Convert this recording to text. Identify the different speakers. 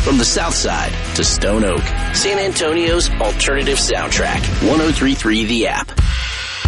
Speaker 1: From the South Side to Stone Oak, San Antonio's alternative soundtrack. 103.3 The App.